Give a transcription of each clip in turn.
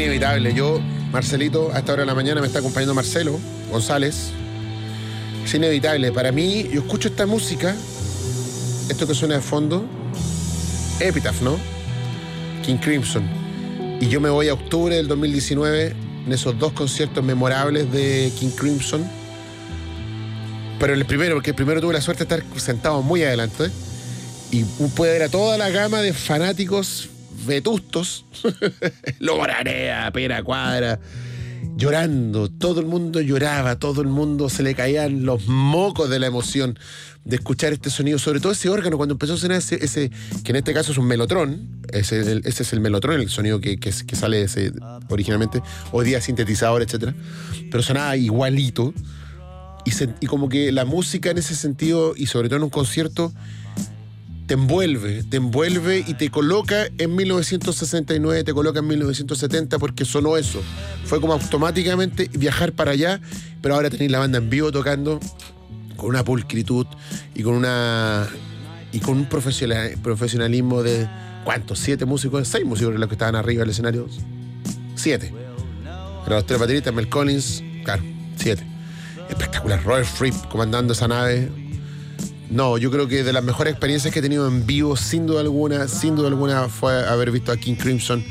inevitable. Marcelito, a esta hora de la mañana me está acompañando Marcelo González. Es inevitable. Para mí, yo escucho esta música, esto que suena de fondo, Epitaph, ¿no? King Crimson. Y yo me voy a octubre del 2019 en esos dos conciertos memorables de King Crimson. Pero el primero, porque el primero tuve la suerte de estar sentado muy adelante, y pude ver a toda la gama de fanáticos vetustos, Lorarea, Pera Cuadra, llorando. Todo el mundo lloraba, todo el mundo se le caían los mocos de la emoción de escuchar este sonido, sobre todo ese órgano cuando empezó a sonar ese que en este caso es un melotrón. Ese es el melotrón, el sonido que sale originalmente, hoy día sintetizador, etcétera, pero sonaba igualito. Y como que la música en ese sentido, y sobre todo en un concierto, te envuelve y te coloca en 1969, te coloca en 1970, porque sonó eso. Fue como automáticamente viajar para allá, pero ahora tenéis la banda en vivo tocando con una pulcritud y con un profesionalismo de ¿cuántos? 7 músicos, 6 músicos los que estaban arriba del escenario. 7. Pero los 3 bateristas, Mel Collins, claro, 7. Espectacular. Robert Fripp comandando esa nave. No, yo creo que de las mejores experiencias que he tenido en vivo, sin duda alguna, fue haber visto a King Crimson.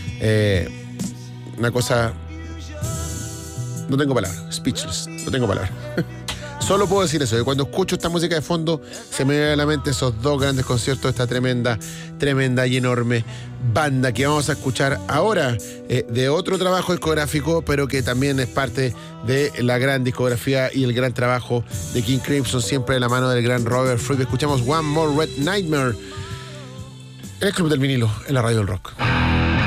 Una cosa... No tengo palabras. Speechless. No tengo palabras. Solo puedo decir eso, que cuando escucho esta música de fondo se me viene a la mente esos dos grandes conciertos de esta tremenda y enorme banda que vamos a escuchar ahora, de otro trabajo discográfico, pero que también es parte de la gran discografía y el gran trabajo de King Crimson, siempre de la mano del gran Robert Fripp. Escuchamos One More Red Nightmare en el Club del Vinilo, en la Radio del Rock.